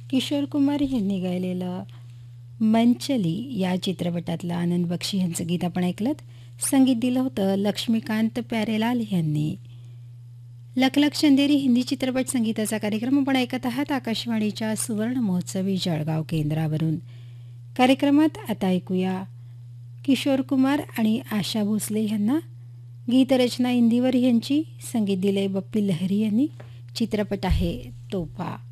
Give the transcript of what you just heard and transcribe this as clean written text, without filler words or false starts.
किशोर कुमार यांनी गायलेलं मंचली या चित्रपटातलं आनंद बक्षी यांचं गीत आपण ऐकलं. संगीत दिलं होतं लक्ष्मीकांत प्यारेलाल यांनी. लख लख चंदेरी हिंदी चित्रपट संगीताचा कार्यक्रम आपण ऐकत आहात आकाशवाणीच्या सुवर्ण महोत्सवी जळगाव केंद्रावरून. कार्यक्रमात आता ऐकूया किशोर कुमार आणि आशा भोसले यांना. गीतरचना इंदिवर यांची, संगीत दिले बप्पी लहरी यांनी. चित्रपट आहे तोफा.